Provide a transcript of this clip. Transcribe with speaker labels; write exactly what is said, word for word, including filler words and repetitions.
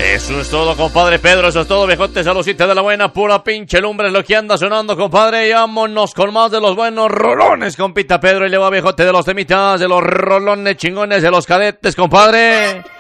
Speaker 1: Eso es todo, compadre Pedro, eso es todo, viejote, saludcita de la buena, pura pinche lumbre es lo que anda sonando, compadre, y vámonos con más de los buenos rolones, compita Pedro, y le va, viejote, de los temitas, de los rolones chingones, de los cadetes, compadre.